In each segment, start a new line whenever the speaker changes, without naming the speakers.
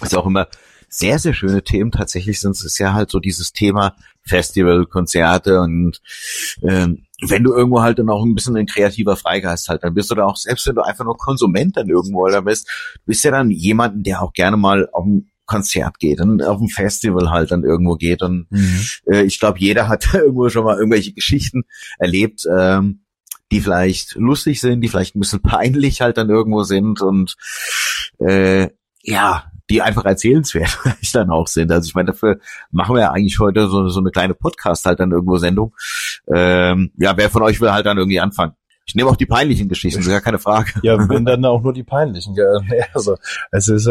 ist auch immer sehr, sehr schöne Themen. Tatsächlich sind es ja halt so dieses Thema Festival, Konzerte und wenn du irgendwo halt dann auch ein bisschen ein kreativer Freigeist halt, dann bist du da auch, selbst wenn du einfach nur Konsument dann irgendwo oder bist ja dann jemanden, der auch gerne mal auf ein Konzert geht und auf ein Festival halt dann irgendwo geht und ich glaube, jeder hat irgendwo schon mal irgendwelche Geschichten erlebt, die vielleicht lustig sind, die vielleicht ein bisschen peinlich halt dann irgendwo sind und ja, die einfach erzählenswert vielleicht dann auch sind. Also ich meine, dafür machen wir ja eigentlich heute so eine kleine Podcast halt dann irgendwo Sendung. Ja, wer von euch will halt dann irgendwie anfangen? Ich nehme auch die peinlichen Geschichten, ist gar keine Frage.
Ja, wenn dann auch nur die peinlichen. Also es ist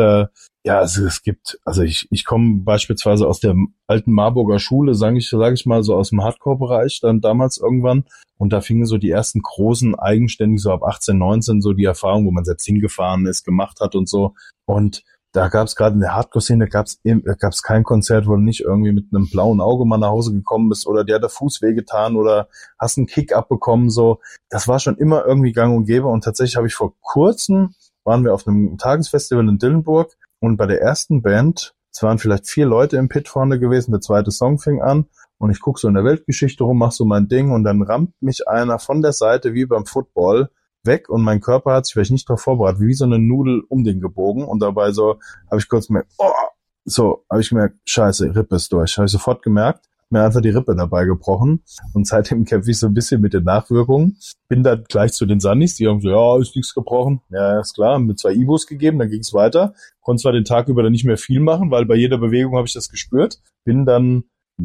es gibt, also ich komme beispielsweise aus der alten Marburger Schule, sage ich mal, so aus dem Hardcore-Bereich dann damals irgendwann. Und da fingen so die ersten großen eigenständig so ab 18, 19 so die Erfahrung, wo man selbst hingefahren ist, gemacht hat und so. Und da gab es gerade in der Hardcore-Szene gab's kein Konzert, wo du nicht irgendwie mit einem blauen Auge mal nach Hause gekommen bist oder dir hat der Fuß wehgetan oder hast einen Kick abbekommen, so. Das war schon immer irgendwie gang und gäbe und tatsächlich habe ich vor kurzem, waren wir auf einem Tagesfestival in Dillenburg und bei der ersten Band, es waren vielleicht 4 Leute im Pit vorne gewesen, der zweite Song fing an und ich gucke so in der Weltgeschichte rum, mach so mein Ding und dann rammt mich einer von der Seite wie beim Football weg und mein Körper hat sich vielleicht nicht darauf vorbereitet, wie so eine Nudel um den gebogen und dabei so habe ich kurz gemerkt, habe ich gemerkt, scheiße, Rippe ist durch. Habe ich sofort gemerkt, mir einfach die Rippe dabei gebrochen und seitdem kämpfe ich so ein bisschen mit den Nachwirkungen. Bin dann gleich zu den Sannis, die haben so, ja, ist nichts gebrochen. Ja, ist klar, mit 2 Ibus gegeben, dann ging es weiter. Konnte zwar den Tag über dann nicht mehr viel machen, weil bei jeder Bewegung habe ich das gespürt. Bin dann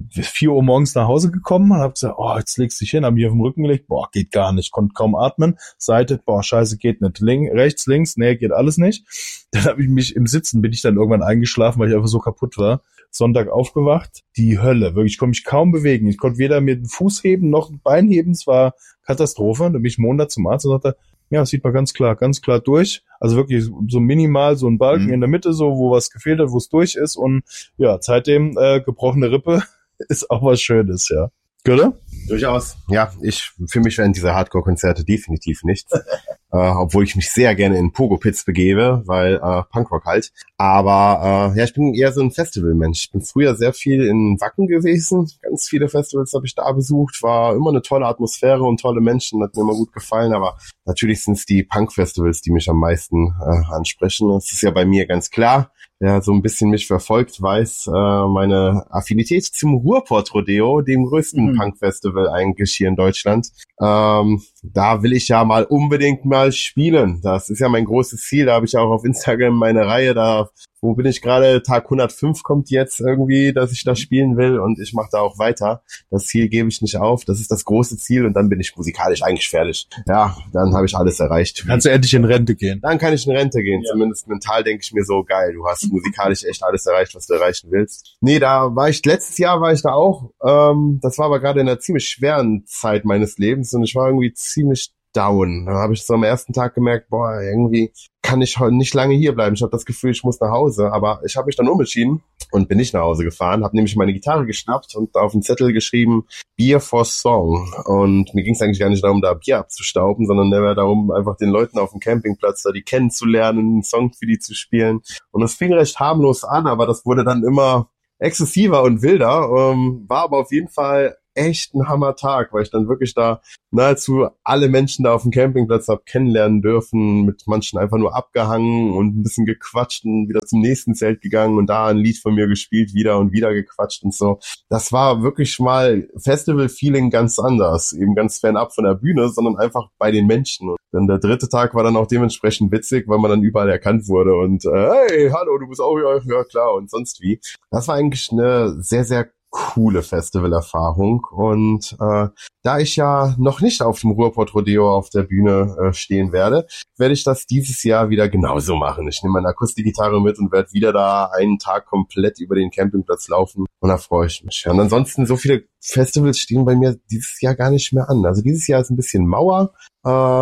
4 Uhr morgens nach Hause gekommen und hab gesagt, jetzt legst du dich hin, hab mich auf den Rücken gelegt, geht gar nicht, konnte kaum atmen, Seite, scheiße, geht nicht, rechts, links, nee, geht alles nicht. Dann habe ich mich im Sitzen, bin ich dann irgendwann eingeschlafen, weil ich einfach so kaputt war. Sonntag aufgewacht, die Hölle, wirklich, ich konnte mich kaum bewegen, ich konnte weder mit dem Fuß heben, noch ein Bein heben, es war Katastrophe. Dann bin ich Monat zum Arzt und sagte, ja, das sieht man ganz klar durch. Also wirklich so minimal, so ein Balken in der Mitte, so wo was gefehlt hat, wo es durch ist und ja, seitdem gebrochene Rippe ist auch was Schönes, ja. Oder?
Durchaus. Ja, für mich wären diese Hardcore-Konzerte definitiv nichts. Obwohl ich mich sehr gerne in Pogo-Pits begebe, weil Punkrock halt. Aber ich bin eher so ein Festivalmensch. Ich bin früher sehr viel in Wacken gewesen. Ganz viele Festivals habe ich da besucht. War immer eine tolle Atmosphäre und tolle Menschen. Hat mir immer gut gefallen. Aber natürlich sind es die Punk-Festivals, die mich am meisten ansprechen. Das ist ja bei mir ganz klar. Wer so ein bisschen mich verfolgt, weiß meine Affinität zum Ruhrpott-Rodeo, dem größten Punk-Festival eigentlich hier in Deutschland. Da will ich ja mal unbedingt mal spielen. Das ist ja mein großes Ziel. Da habe ich auch auf Instagram meine Reihe. Wo bin ich gerade? Tag 105 kommt jetzt irgendwie, dass ich da spielen will und ich mache da auch weiter. Das Ziel gebe ich nicht auf. Das ist das große Ziel und dann bin ich musikalisch eigentlich fertig. Ja, dann habe ich alles erreicht.
Kannst du endlich in Rente gehen?
Dann kann ich in Rente gehen. Ja. Zumindest mental denke ich mir so, geil, du hast musikalisch echt alles erreicht, was du erreichen willst. Nee, letztes Jahr war ich da auch. Das war aber gerade in einer ziemlich schweren Zeit meines Lebens und ich war irgendwie ziemlich down. Da habe ich so am ersten Tag gemerkt, irgendwie kann ich heute nicht lange hier bleiben. Ich habe das Gefühl, ich muss nach Hause. Aber ich habe mich dann umentschieden und bin nicht nach Hause gefahren. Habe nämlich meine Gitarre geschnappt und auf den Zettel geschrieben, Beer for Song. Und mir ging es eigentlich gar nicht darum, da Bier abzustauben, sondern mehr darum, einfach den Leuten auf dem Campingplatz da die kennenzulernen, einen Song für die zu spielen. Und es fing recht harmlos an, aber das wurde dann immer exzessiver und wilder. War aber auf jeden Fall echt ein Hammertag, weil ich dann wirklich da nahezu alle Menschen da auf dem Campingplatz habe kennenlernen dürfen, mit manchen einfach nur abgehangen und ein bisschen gequatscht und wieder zum nächsten Zelt gegangen und da ein Lied von mir gespielt, wieder und wieder gequatscht und so. Das war wirklich mal Festival-Feeling ganz anders, eben ganz fernab von der Bühne, sondern einfach bei den Menschen. Und dann der 3. Tag war dann auch dementsprechend witzig, weil man dann überall erkannt wurde und hey, hallo, du bist auch hier, ja klar und sonst wie. Das war eigentlich eine sehr, sehr coole Festivalerfahrung und da ich ja noch nicht auf dem Ruhrpott-Rodeo auf der Bühne stehen werde ich das dieses Jahr wieder genauso machen. Ich nehme meine Akustikgitarre mit und werde wieder da einen Tag komplett über den Campingplatz laufen und da freue ich mich. Und ansonsten, so viele Festivals stehen bei mir dieses Jahr gar nicht mehr an. Also dieses Jahr ist ein bisschen Mauer.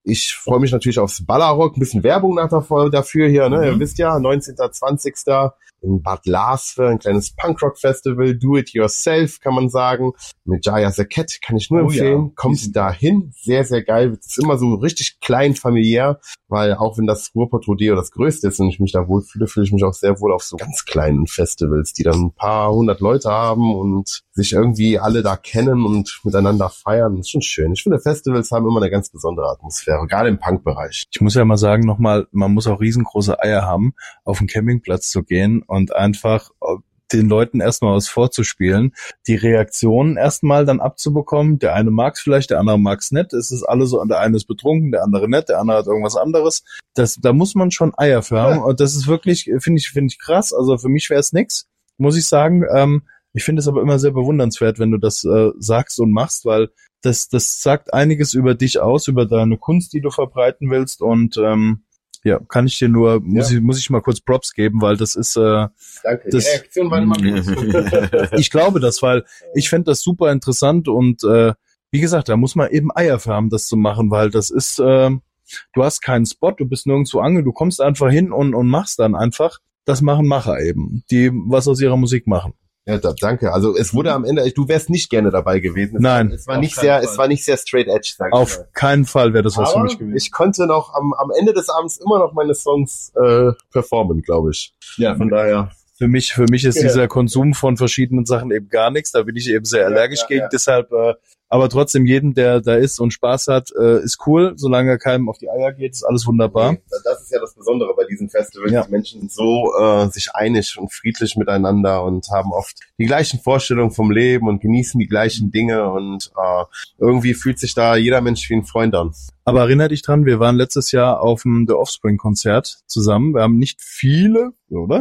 ich freue mich natürlich aufs Ballerrock, ein bisschen Werbung dafür hier, ne? Ihr wisst ja, 19., 20. in Bad Larsve, ein kleines Punkrock-Festival, do it yourself, kann man sagen, mit Jaya the Cat, kann ich nur empfehlen, ja. Kommt da hin, sehr, sehr geil, es ist immer so richtig klein, familiär, weil auch wenn das Ruhrpott Rodeo das größte ist und ich mich da wohlfühle, fühle ich mich auch sehr wohl auf so ganz kleinen Festivals, die dann ein paar hundert Leute haben und sich irgendwie alle da kennen und miteinander feiern, das ist schon schön. Ich finde, Festivals haben immer eine ganz besondere Atmosphäre, gerade im Punk-Bereich.
Ich muss ja mal sagen nochmal, man muss auch riesengroße Eier haben, auf den Campingplatz zu gehen und einfach den Leuten erstmal was vorzuspielen, die Reaktionen erstmal dann abzubekommen. Der eine mag's vielleicht, der andere mag's nicht. Es ist alles so, der eine ist betrunken, der andere nicht, der andere hat irgendwas anderes. Da muss man schon Eier für haben. Und das ist wirklich, finde ich krass. Also für mich wäre es nix, muss ich sagen. Ich finde es aber immer sehr bewundernswert, wenn du das sagst und machst, weil das sagt einiges über dich aus, über deine Kunst, die du verbreiten willst. Und ja, kann ich dir nur, muss ich mal kurz Props geben, weil das ist
danke, die Reaktion war immer gut.
Ich glaube das, weil ich fände das super interessant und wie gesagt, da muss man eben Eier für haben, das zu machen, weil das ist, du hast keinen Spot, du bist nirgendwo ange, du kommst einfach hin und machst dann einfach, das machen Macher eben, die was aus ihrer Musik machen.
Ja, danke. Also es wurde am Ende, du wärst nicht gerne dabei gewesen.
Nein.
Es war nicht sehr straight edge, sag ich mal.
Auf keinen Fall wäre das was für mich gewesen.
Ich konnte noch am Ende des Abends immer noch meine Songs performen, glaube ich.
Ja, von daher. Für mich ist dieser Konsum von verschiedenen Sachen eben gar nichts. Da bin ich eben sehr allergisch gegen. Deshalb, aber trotzdem jeden, der da ist und Spaß hat, ist cool. Solange er keinem auf die Eier geht, ist alles wunderbar.
Okay. Das ist ja das Besondere bei diesen Festivals. Ja. Die Menschen sind so sich einig und friedlich miteinander und haben oft die gleichen Vorstellungen vom Leben und genießen die gleichen Dinge und irgendwie fühlt sich da jeder Mensch wie ein Freund an.
Aber erinnere dich dran, wir waren letztes Jahr auf dem The Offspring-Konzert zusammen. Wir haben nicht viele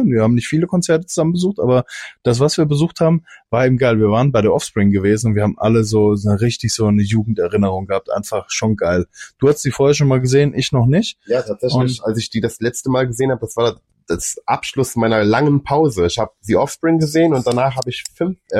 Konzerte zusammen besucht, aber das, was wir besucht haben, war eben geil. Wir waren bei The Offspring gewesen und wir haben alle so eine Jugenderinnerung gehabt. Einfach schon geil. Du hast die vorher schon mal gesehen, ich noch nicht.
Ja, tatsächlich. Als ich die das letzte Mal gesehen habe, das war das Abschluss meiner langen Pause. Ich habe The Offspring gesehen und danach habe ich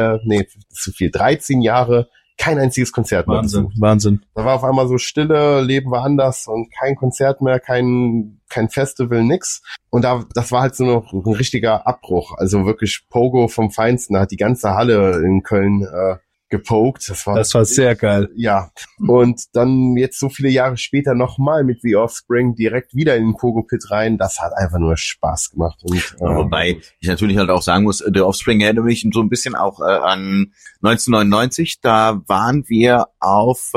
13 Jahre kein einziges Konzert mehr.
Wahnsinn.
Da war auf einmal so Stille, Leben war anders und kein Konzert mehr, kein Festival, nix. Und das war halt so noch ein richtiger Abbruch. Also wirklich Pogo vom Feinsten. Da hat die ganze Halle in Köln gepokt. Das war
sehr geil.
Ja. Und dann jetzt so viele Jahre später nochmal mit The Offspring direkt wieder in den Pogo-Pit rein. Das hat einfach nur Spaß gemacht. Und,
wobei ich natürlich halt auch sagen muss, The Offspring erinnert mich so ein bisschen auch an 1999. Da waren wir auf,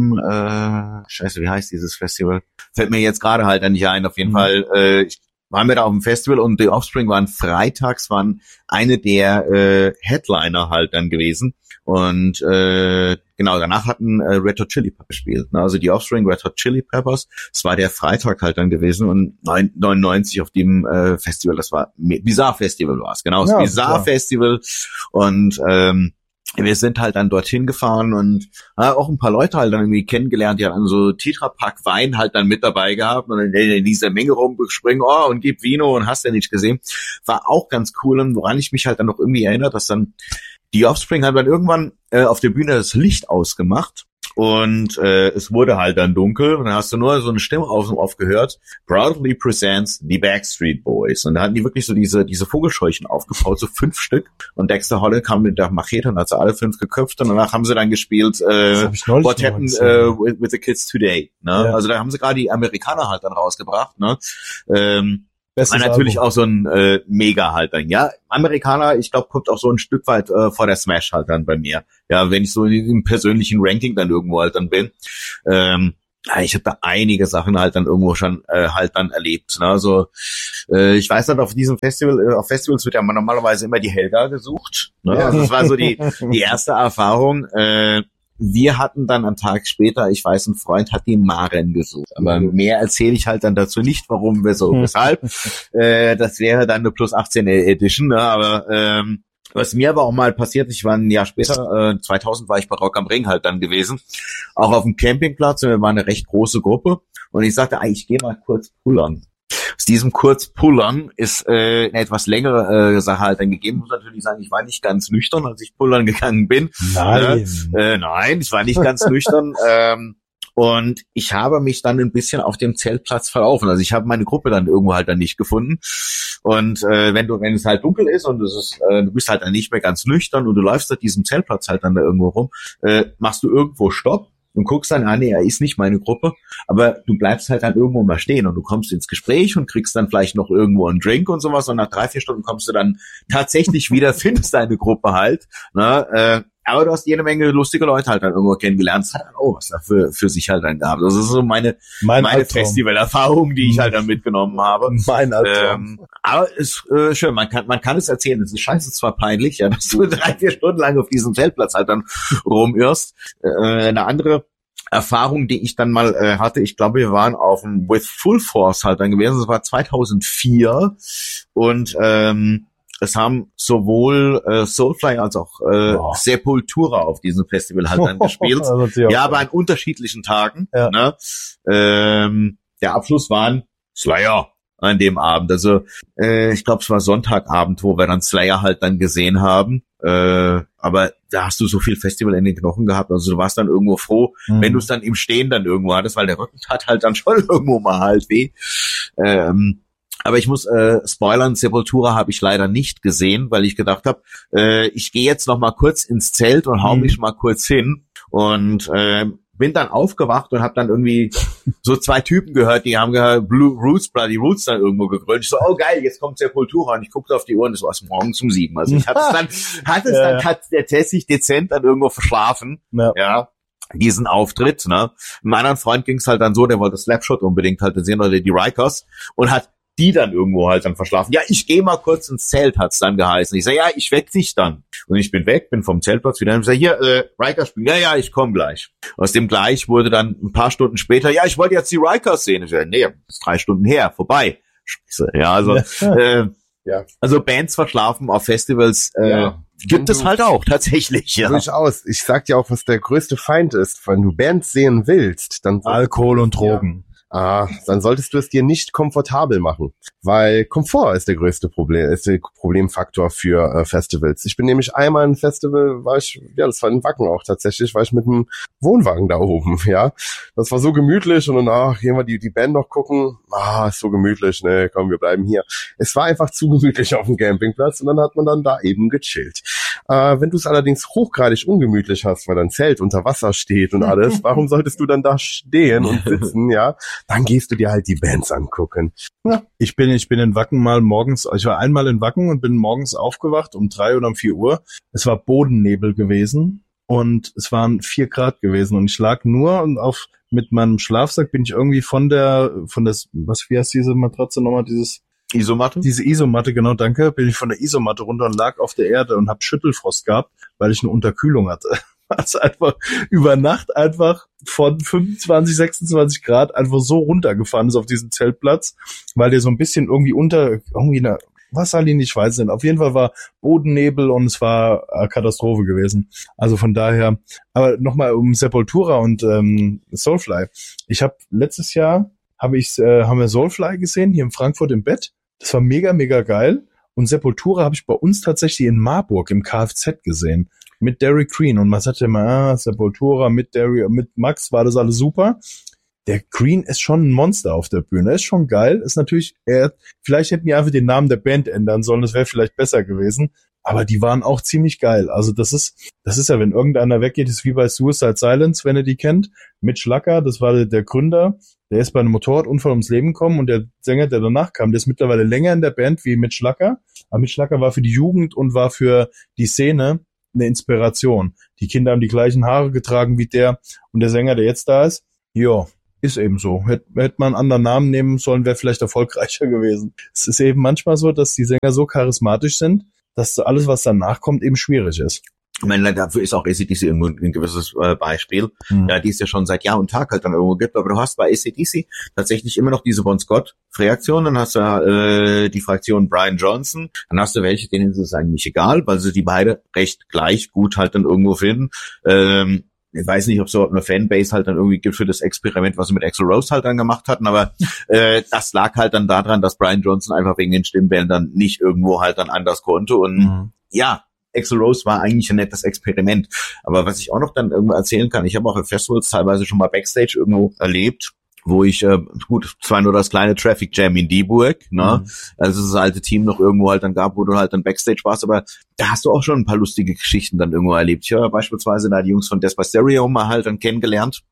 wie heißt dieses Festival? Fällt mir jetzt gerade halt nicht ein. Auf jeden Fall, waren wir da auf dem Festival und The Offspring waren eine der Headliner halt dann gewesen. Und genau, danach hatten Red Hot Chili Peppers gespielt. Also die Offspring, Red Hot Chili Peppers. Das war der Freitag halt dann gewesen und 99 auf dem Festival, das war Bizarre Festival war es, genau, das Bizarre Festival. Und wir sind halt dann dorthin gefahren und auch ein paar Leute halt dann irgendwie kennengelernt, die hatten so Tetrapack Wein halt dann mit dabei gehabt und dann in dieser Menge rumspringen, und gib Vino und hast ja nicht gesehen. War auch ganz cool und woran ich mich halt dann noch irgendwie erinnere, dass dann die Offspring haben dann irgendwann auf der Bühne das Licht ausgemacht und es wurde halt dann dunkel und dann hast du nur so eine Stimme aufgehört. Proudly presents the Backstreet Boys. Und da hatten die wirklich so diese Vogelscheuchen aufgebaut, so 5 Stück. Und Dexter Holland kam mit der Machete und hat sie alle 5 geköpft und danach haben sie dann gespielt What Happened with the Kids Today. Ne? Ja. Also da haben sie gerade die Amerikaner halt dann rausgebracht. Ne? War natürlich Album. Auch so ein Mega halt dann, ja. Amerikaner, ich glaube, kommt auch so ein Stück weit vor der Smash halt dann bei mir. Ja, wenn ich so in diesem persönlichen Ranking dann irgendwo halt dann bin. Ich habe da einige Sachen halt dann irgendwo schon halt dann erlebt. Ne? Also ich weiß halt, auf diesem Festival, auf Festivals wird ja normalerweise immer die Helga gesucht. Ne? Ja. Also das war so die erste Erfahrung. Wir hatten dann einen Tag später, ich weiß, ein Freund hat die Maren gesucht. Aber mehr erzähle ich halt dann dazu nicht, warum, wieso, weshalb. Das wäre dann eine plus 18 Edition. Ne? Aber was mir aber auch mal passiert, ich war ein Jahr später, 2000 war ich bei Rock am Ring halt dann gewesen. Auch auf dem Campingplatz, wir waren eine recht große Gruppe. Und ich sagte, ich gehe mal kurz pullern. Aus diesem Kurz-Pullern ist eine etwas längere Sache halt dann gegeben. Ich muss natürlich sagen, ich war nicht ganz nüchtern, als ich pullern gegangen bin.
Nein.
Nein, ich war nicht ganz nüchtern. Und ich habe mich dann ein bisschen auf dem Zeltplatz verlaufen. Also ich habe meine Gruppe dann irgendwo halt dann nicht gefunden. Und wenn es halt dunkel ist und du bist halt dann nicht mehr ganz nüchtern und du läufst auf diesem Zeltplatz halt dann da irgendwo rum, machst du irgendwo Stopp und guckst dann, nee, er ist nicht meine Gruppe, aber du bleibst halt dann irgendwo mal stehen und du kommst ins Gespräch und kriegst dann vielleicht noch irgendwo einen Drink und sowas und nach 3-4 Stunden kommst du dann tatsächlich wieder, findest deine Gruppe halt, ne, aber du hast jede Menge lustige Leute halt dann irgendwo kennengelernt. Das hat dann auch was dafür für sich halt dann gehabt. Das ist so meine Festivalerfahrung, die ich halt dann mitgenommen habe.
Mein Albtraum.
Aber ist schön, man kann es erzählen. Es ist scheiße zwar peinlich, ja, dass du 3-4 Stunden lang auf diesem Zeltplatz halt dann rumirrst. Eine andere Erfahrung, die ich dann mal hatte, ich glaube, wir waren auf dem With Full Force halt dann gewesen. Das war 2004 und es haben sowohl Soulfly als auch Sepultura auf diesem Festival halt dann gespielt. Ja, aber an unterschiedlichen Tagen. Ja. Ne? Der Abschluss waren Slayer an dem Abend. Also ich glaube, es war Sonntagabend, wo wir dann Slayer halt dann gesehen haben. Aber da hast du so viel Festival in den Knochen gehabt. Also du warst dann irgendwo froh, wenn du es dann im Stehen dann irgendwo hattest, weil der Rücken tat halt dann schon irgendwo mal halt weh. Aber ich muss spoilern, Sepultura habe ich leider nicht gesehen, weil ich gedacht habe, ich gehe jetzt noch mal kurz ins Zelt und hau mich mal kurz hin und bin dann aufgewacht und habe dann irgendwie so 2 Typen gehört, die haben gehört, Bloody Roots dann irgendwo gegrölt. Ich so, oh geil, jetzt kommt Sepultura und ich guckte auf die Uhr und es war morgens um 7. Also ich hatte es dann tatsächlich dezent dann irgendwo verschlafen. Ja. Diesen Auftritt, ne. Einem anderen Freund ging's halt dann so, der wollte Slapshot unbedingt halt sehen, oder die Rikers, und hat die dann irgendwo halt dann verschlafen. Ja, ich gehe mal kurz ins Zelt, hat's dann geheißen. Ich sag, ja, ich weck dich dann. Und ich bin weg, bin vom Zeltplatz wieder und sag, hier, Rikers spielen. Ja, ich komme gleich. Aus dem gleich wurde dann ein paar Stunden später, ja, ich wollte jetzt die Rikers sehen. Ich sag, nee, ist 3 Stunden her, vorbei. Scheiße, ja, also, also Bands verschlafen auf Festivals, gibt es halt auch, tatsächlich, ja.
Durchaus. Ich sag dir auch, was der größte Feind ist. Wenn du Bands sehen willst, dann
Alkohol und Drogen.
Dann solltest du es dir nicht komfortabel machen, weil Komfort ist der größte Problemfaktor für Festivals. Ich bin nämlich einmal ein Festival, das war in Wacken auch tatsächlich, war ich mit einem Wohnwagen da oben, ja. Das war so gemütlich und dann, gehen wir die Band noch gucken. Ist so gemütlich, ne, komm, wir bleiben hier. Es war einfach zu gemütlich auf dem Campingplatz und dann hat man dann da eben gechillt. Wenn du es allerdings hochgradig ungemütlich hast, weil dein Zelt unter Wasser steht und alles, warum solltest du dann da stehen und sitzen, ja? Dann gehst du dir halt die Bands angucken. Ja.
Ich bin in Wacken mal morgens, ich war einmal in Wacken und bin morgens aufgewacht um 3 oder um 4 Uhr. Es war Bodennebel gewesen und es waren 4 Grad gewesen und ich lag nur und mit meinem Schlafsack bin ich irgendwie wie heißt diese Matratze nochmal,
Isomatte?
Diese Isomatte, genau, danke. Bin ich von der Isomatte runter und lag auf der Erde und hab Schüttelfrost gehabt, weil ich eine Unterkühlung hatte. Also einfach über Nacht einfach von 25, 26 Grad einfach so runtergefahren ist auf diesen Zeltplatz, weil der so ein bisschen irgendwie eine Wasserlinie, ich weiß nicht. Auf jeden Fall war Bodennebel und es war Katastrophe gewesen. Also von daher, aber nochmal um Sepultura und Soulfly. Ich habe letztes Jahr haben wir Soulfly gesehen, hier in Frankfurt im Bett. Das war mega, mega geil. Und Sepultura habe ich bei uns tatsächlich in Marburg im Kfz gesehen. Mit Derek Green. Und man sagte immer, Sepultura mit Max war das alles super. Der Green ist schon ein Monster auf der Bühne. Ist schon geil. Ist natürlich, vielleicht hätten die einfach den Namen der Band ändern sollen. Das wäre vielleicht besser gewesen. Aber die waren auch ziemlich geil. Also das ist ja, wenn irgendeiner weggeht, ist wie bei Suicide Silence, wenn ihr die kennt. Mitch Lacker, das war der Gründer. Der ist bei einem Motorradunfall ums Leben gekommen und der Sänger, der danach kam, der ist mittlerweile länger in der Band wie Mitch Lacker. Aber Mitch Lacker war für die Jugend und war für die Szene eine Inspiration. Die Kinder haben die gleichen Haare getragen wie der und der Sänger, der jetzt da ist. Ja, ist eben so. Hätte man einen anderen Namen nehmen sollen, wäre vielleicht erfolgreicher gewesen. Es ist eben manchmal so, dass die Sänger so charismatisch sind, dass alles, was danach kommt, eben schwierig ist.
Ich meine, dafür ist auch AC/DC irgendwo ein gewisses Beispiel, die es ja schon seit Jahr und Tag halt dann irgendwo gibt. Aber du hast bei AC/DC tatsächlich immer noch diese Bon Scott-Fraktion. Dann hast du die Fraktion Brian Johnson. Dann hast du welche, denen ist es eigentlich egal, weil sie die beide recht gleich gut halt dann irgendwo finden. Ich weiß nicht, ob es so eine Fanbase halt dann irgendwie gibt für das Experiment, was sie mit Axl Rose halt dann gemacht hatten, aber das lag halt dann daran, dass Brian Johnson einfach wegen den Stimmbändern nicht irgendwo halt dann anders konnte. Und ja, Axl Rose war eigentlich ein nettes Experiment. Aber was ich auch noch dann irgendwo erzählen kann, ich habe auch auf Festivals teilweise schon mal Backstage irgendwo erlebt, wo ich, zwar nur das kleine Traffic Jam in Dieburg, ne, also das alte Team noch irgendwo halt dann gab, wo du halt dann Backstage warst, aber da hast du auch schon ein paar lustige Geschichten dann irgendwo erlebt. Ich habe beispielsweise da die Jungs von Death by Stereo mal halt dann kennengelernt.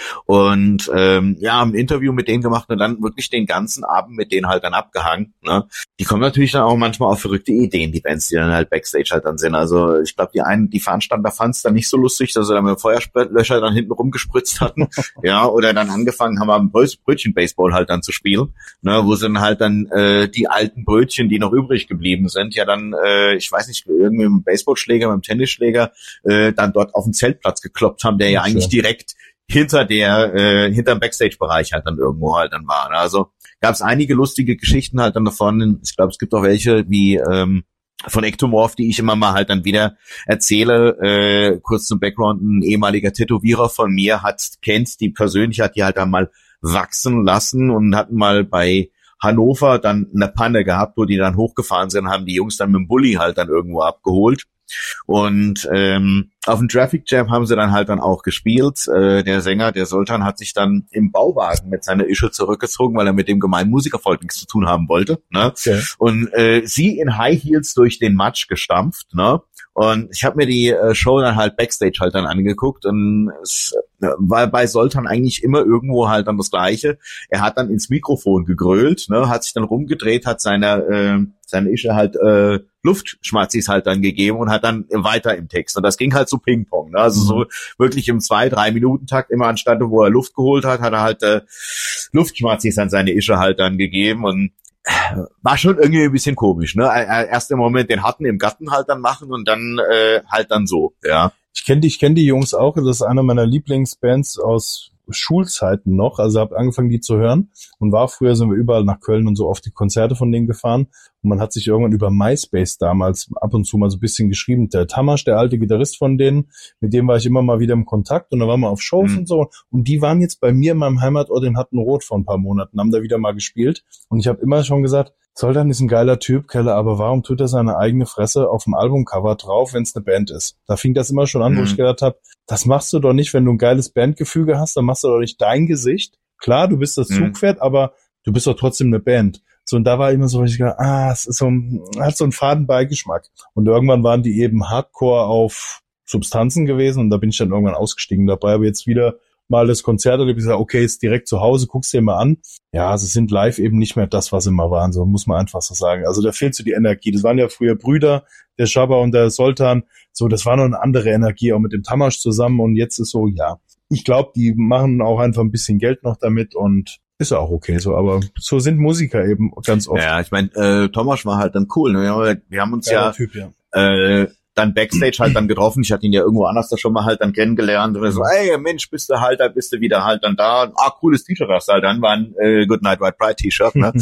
Und ein Interview mit denen gemacht und dann wirklich den ganzen Abend mit denen halt dann abgehangen. Ne? Die kommen natürlich dann auch manchmal auf verrückte Ideen, die Bands, die dann halt Backstage halt dann sind. Also ich glaube, die Veranstalter fanden es dann nicht so lustig, dass sie dann mit dem Feuerlöscher dann hinten rumgespritzt hatten. Ja, oder dann angefangen haben, Brötchen-Baseball halt dann zu spielen, ne? Wo sie dann halt dann die alten Brötchen, die noch übrig geblieben sind, ja dann, ich weiß nicht, irgendwie mit dem Baseballschläger, mit dem Tennisschläger dann dort auf den Zeltplatz gekloppt haben, der ja eigentlich direkt hinterm Backstage-Bereich halt dann irgendwo halt dann war. Also gab es einige lustige Geschichten halt dann davon. Ich glaube, es gibt auch welche wie von Ectomorph, die ich immer mal halt dann wieder erzähle. Kurz zum Background, ein ehemaliger Tätowierer von mir kennt die persönlich, hat die halt dann mal wachsen lassen und hatten mal bei Hannover dann eine Panne gehabt, wo die dann hochgefahren sind, haben die Jungs dann mit dem Bulli halt dann irgendwo abgeholt. Und auf dem Traffic Jam haben sie dann halt dann auch gespielt. Der Sänger, der Sultan, hat sich dann im Bauwagen mit seiner Ische zurückgezogen, weil er mit dem gemeinen Musikervolk nichts zu tun haben wollte. Ne? Okay. Und sie in High Heels durch den Matsch gestampft. Ne? Und ich habe mir die Show dann halt Backstage halt dann angeguckt und es war bei Sultan eigentlich immer irgendwo halt dann das Gleiche. Er hat dann ins Mikrofon gegrölt, ne, hat sich dann rumgedreht, hat seine Ische halt Luftschmatzis halt dann gegeben und hat dann weiter im Text. Und das ging halt so Ping-Pong, ne? Also so wirklich im 2-3 Minuten-Takt, immer anstatt wo er Luft geholt hat, hat er halt Luftschmatzis an seine Ische halt dann gegeben und war schon irgendwie ein bisschen komisch, ne? Erst im Moment den Harten im Garten halt dann machen und dann halt dann so, ja.
Ich kenn die Jungs auch, das ist einer meiner Lieblingsbands aus Schulzeiten noch, also habe angefangen, die zu hören und sind wir überall nach Köln und so auf die Konzerte von denen gefahren und man hat sich irgendwann über MySpace damals ab und zu mal so ein bisschen geschrieben. Der Tamasch, der alte Gitarrist von denen, mit dem war ich immer mal wieder im Kontakt und da waren wir auf Shows und so und die waren jetzt bei mir in meinem Heimatort in Hattenroth vor ein paar Monaten, haben da wieder mal gespielt und ich habe immer schon gesagt, Sultan ist ein geiler Typ, Keller, aber warum tut er seine eigene Fresse auf dem Albumcover drauf, wenn es eine Band ist? Da fing das immer schon an, wo ich gedacht habe, das machst du doch nicht, wenn du ein geiles Bandgefüge hast, dann machst du doch nicht dein Gesicht. Klar, du bist das Zugpferd, aber du bist doch trotzdem eine Band. So, und da war immer so, ich gedacht, es ist hat so einen faden Beigeschmack. Und irgendwann waren die eben Hardcore auf Substanzen gewesen und da bin ich dann irgendwann ausgestiegen dabei, aber jetzt wieder mal das Konzert und ich gesagt, okay, ist direkt zu Hause, guck's dir mal an. Ja, sie sind live eben nicht mehr das, was sie mal waren, so muss man einfach so sagen. Also da fehlt so die Energie. Das waren ja früher Brüder, der Shabba und der Sultan. So, das war noch eine andere Energie, auch mit dem Tamasch zusammen und jetzt ist so, ja. Ich glaube, die machen auch einfach ein bisschen Geld noch damit und ist ja auch okay so, aber so sind Musiker eben ganz oft.
Ja, ich meine, Tamasch war halt dann cool. Ne? Wir haben uns Typ, dann Backstage halt dann getroffen. Ich hatte ihn ja irgendwo anders da schon mal halt dann kennengelernt und so, ey Mensch, bist du wieder halt dann da. Cooles T-Shirt hast du halt dann, war ein Good Night White Pride T-Shirt, ne?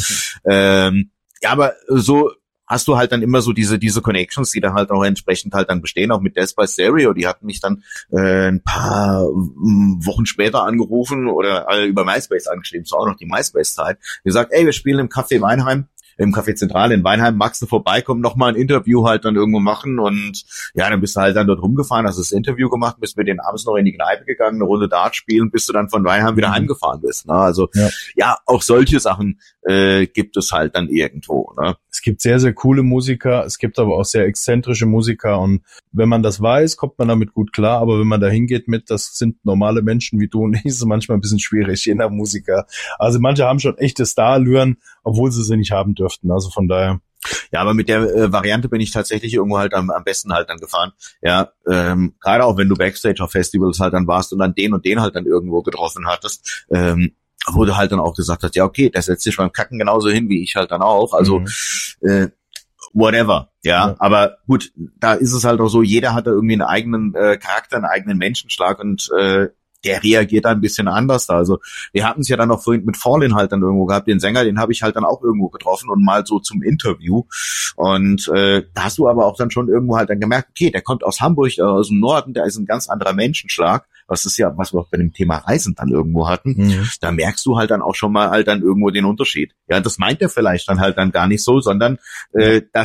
Ja, aber so hast du halt dann immer so diese Connections, die dann halt auch entsprechend halt dann bestehen, auch mit Death by Stereo. Die hatten mich dann ein paar Wochen später angerufen oder über MySpace angeschrieben, so auch noch die MySpace-Zeit. Gesagt, ey, wir spielen im Café Weinheim, im Café Zentral in Weinheim, magst du vorbeikommen, noch mal ein Interview halt dann irgendwo machen und ja, dann bist du halt dann dort rumgefahren, hast das Interview gemacht, bist mit denen abends noch in die Kneipe gegangen, eine Runde Dart spielen, bis du dann von Weinheim wieder heimgefahren bist. Ne? Also ja, auch solche Sachen gibt es halt dann irgendwo. Ne?
Es gibt sehr, sehr coole Musiker, es gibt aber auch sehr exzentrische Musiker und wenn man das weiß, kommt man damit gut klar, aber wenn man da hingeht das sind normale Menschen wie du und ich, ist es manchmal ein bisschen schwierig, je nach Musiker. Also manche haben schon echte Starallüren, obwohl sie nicht haben dürften, also von daher.
Ja, aber mit der Variante bin ich tatsächlich irgendwo halt am besten halt dann gefahren. Ja, gerade auch wenn du Backstage auf Festivals halt dann warst und dann den und den halt dann irgendwo getroffen hattest, wo du halt dann auch gesagt hast, ja okay, der setzt sich beim Kacken genauso hin wie ich halt dann auch, also whatever, ja, aber gut, da ist es halt auch so, jeder hat da irgendwie einen eigenen Charakter, einen eigenen Menschenschlag und der reagiert da ein bisschen anders da. Also wir hatten es ja dann auch vorhin mit Fallin halt dann irgendwo gehabt, den Sänger, den habe ich halt dann auch irgendwo getroffen und mal so zum Interview. Und da hast du aber auch dann schon irgendwo halt dann gemerkt, okay, der kommt aus Hamburg, aus dem Norden, der ist ein ganz anderer Menschenschlag. Was ist ja, was wir auch bei dem Thema Reisen dann irgendwo hatten. Da merkst du halt dann auch schon mal halt dann irgendwo den Unterschied. Ja, das meint er vielleicht dann halt dann gar nicht so, sondern dass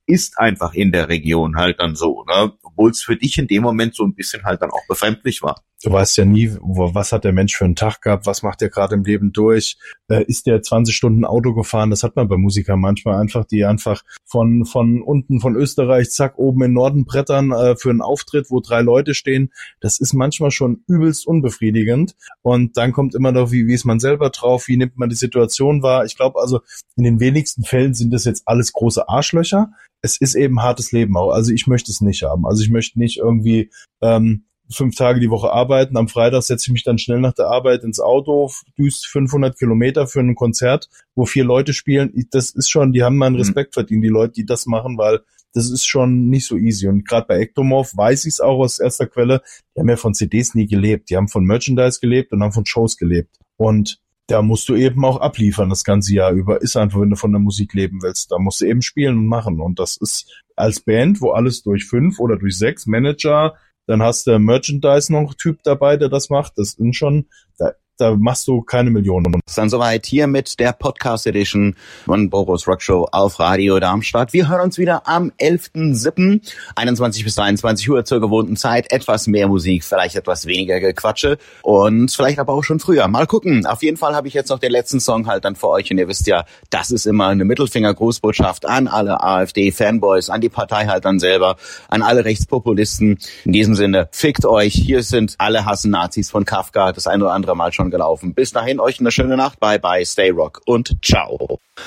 ist einfach in der Region halt dann so, ne? Obwohl es für dich in dem Moment so ein bisschen halt dann auch befremdlich war.
Du weißt ja nie, was hat der Mensch für einen Tag gehabt, was macht der gerade im Leben durch, ist der 20 Stunden Auto gefahren, das hat man bei Musikern manchmal einfach, die einfach von unten von Österreich, zack, oben in Norden brettern für einen Auftritt, wo 3 Leute stehen, das ist manchmal schon übelst unbefriedigend und dann kommt immer noch, wie ist man selber drauf, wie nimmt man die Situation wahr, ich glaube also, in den wenigsten Fällen sind das jetzt alles große Arschlöcher, es ist eben hartes Leben auch, also ich möchte es nicht haben, also ich möchte nicht irgendwie 5 Tage die Woche arbeiten. Am Freitag setze ich mich dann schnell nach der Arbeit ins Auto, düst 500 Kilometer für ein Konzert, wo 4 Leute spielen. Das ist schon, die haben meinen Respekt verdient, die Leute, die das machen, weil das ist schon nicht so easy. Und gerade bei Ektomorph weiß ich es auch aus erster Quelle, die haben ja von CDs nie gelebt. Die haben von Merchandise gelebt und haben von Shows gelebt. Und da musst du eben auch abliefern das ganze Jahr über. Ist einfach, wenn du von der Musik leben willst. Da musst du eben spielen und machen. Und das ist als Band, wo alles durch 5 oder durch 6 Manager, dann hast du Merchandise noch Typ dabei, der das macht. Das sind schon, da machst du keine Millionen.
Das ist dann soweit hier mit der Podcast Edition von Boros Rock Show auf Radio Darmstadt. Wir hören uns wieder am 11.07. 21 bis 23 Uhr zur gewohnten Zeit. Etwas mehr Musik, vielleicht etwas weniger Gequatsche und vielleicht aber auch schon früher. Mal gucken. Auf jeden Fall habe ich jetzt noch den letzten Song halt dann für euch und ihr wisst ja, das ist immer eine Mittelfinger-Grußbotschaft an alle AfD-Fanboys, an die Partei halt dann selber, an alle Rechtspopulisten. In diesem Sinne, fickt euch. Hier sind alle Hassen Nazis von Kafka, das ein oder andere Mal schon gelaufen. Bis dahin euch eine schöne Nacht. Bye bye, stay rock und ciao.